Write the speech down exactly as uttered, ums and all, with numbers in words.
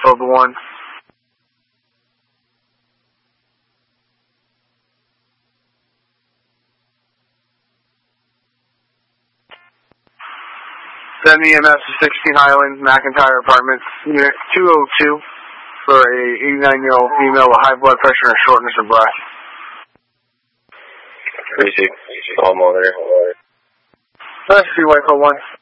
Over one. Then E M S sixteen Highland, McIntyre Apartments, Unit two oh two, for a eighty-nine-year-old female with high blood pressure and shortness of breath. Receive. All monitor. That's C Y one.